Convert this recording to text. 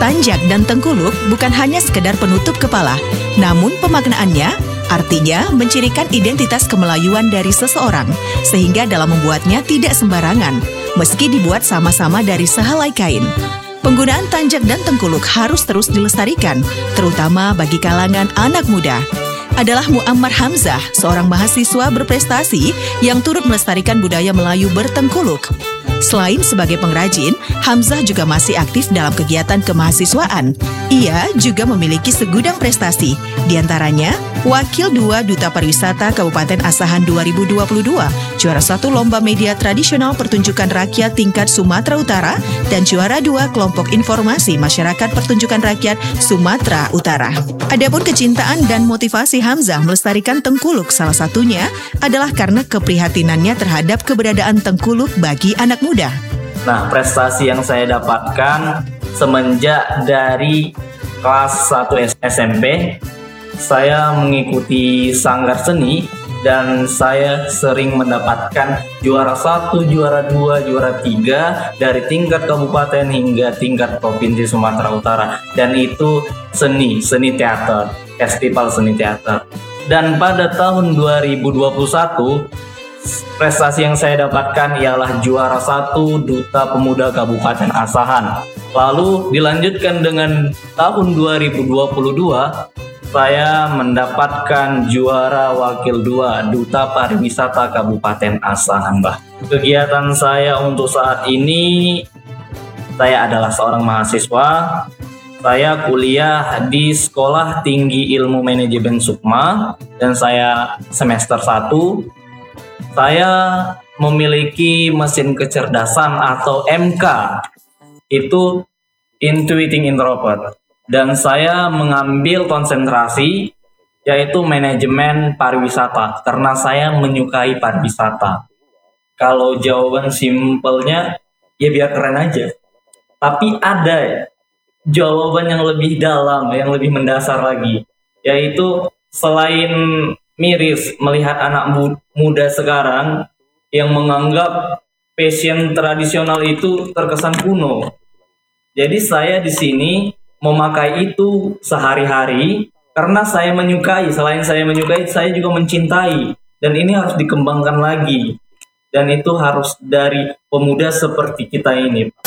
Tanjak dan tengkuluk bukan hanya sekedar penutup kepala, namun pemaknaannya artinya mencirikan identitas kemelayuan dari seseorang, sehingga dalam membuatnya tidak sembarangan, meski dibuat sama-sama dari sehelai kain. Penggunaan tanjak dan tengkuluk harus terus dilestarikan, terutama bagi kalangan anak muda. Adalah Muammar Hamzah, seorang mahasiswa berprestasi yang turut melestarikan budaya Melayu bertengkuluk. Selain sebagai pengrajin, Hamzah juga masih aktif dalam kegiatan kemahasiswaan. Ia juga memiliki segudang prestasi, diantaranya Wakil 2 Duta Pariwisata Kabupaten Asahan 2022, juara 1 Lomba Media Tradisional Pertunjukan Rakyat tingkat Sumatera Utara, dan juara 2 Kelompok Informasi Masyarakat Pertunjukan Rakyat Sumatera Utara. Adapun kecintaan dan motivasi Hamzah melestarikan tengkuluk salah satunya adalah karena keprihatinannya terhadap keberadaan tengkuluk bagi anak muda. Nah, prestasi yang saya dapatkan semenjak dari kelas 1 SMP, saya mengikuti sanggar seni dan saya sering mendapatkan juara 1, juara 2, juara 3 dari tingkat kabupaten hingga tingkat provinsi Sumatera Utara. Dan itu seni teater, festival seni teater. Dan pada tahun 2021, prestasi yang saya dapatkan ialah juara 1 Duta Pemuda Kabupaten Asahan. Lalu dilanjutkan dengan tahun 2022, saya mendapatkan juara Wakil 2 Duta Pariwisata Kabupaten Asahan, Mbah. Kegiatan saya untuk saat ini, saya adalah seorang mahasiswa. Saya kuliah di Sekolah Tinggi Ilmu Manajemen Sukma dan saya semester 1. Saya memiliki mesin kecerdasan atau MK, itu Intuiting Introvert. Dan saya mengambil konsentrasi yaitu manajemen pariwisata karena saya menyukai pariwisata. Kalau jawaban simpelnya ya biar keren aja. Tapi ada jawaban yang lebih dalam, yang lebih mendasar lagi, yaitu selain miris melihat anak muda sekarang yang menganggap fashion tradisional itu terkesan kuno. Jadi saya di sini memakai itu sehari-hari karena saya menyukai. Selain saya menyukai, saya juga mencintai. Dan ini harus dikembangkan lagi. Dan itu harus dari pemuda seperti kita ini.